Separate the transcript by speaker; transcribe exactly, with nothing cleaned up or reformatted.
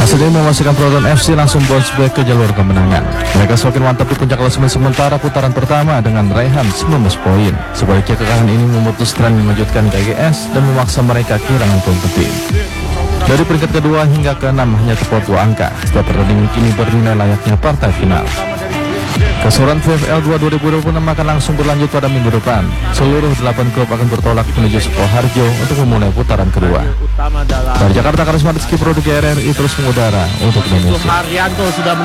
Speaker 1: Hasilnya memastikan Proton F C langsung bounce back ke jalur kemenangan. Mereka semakin mantap di puncak klasemen sementara putaran pertama dengan raihan sembilan belas poin. Sebaliknya kekalahan ini memutus tren mengejutkan K G S dan memaksa mereka kehilangan poin penting. Dari peringkat kedua hingga keenam hanya terpaut dua angka. Setiap pertandingan kini bernilai layaknya partai final. Keseluruhan V F L dua dua ribu dua puluh enam akan langsung berlanjut pada minggu depan. Seluruh delapan klub akan bertolak menuju Sukoharjo untuk memulai putaran kedua. Dari Jakarta, Karisma Rizky Produk R R I terus mengudara untuk Indonesia.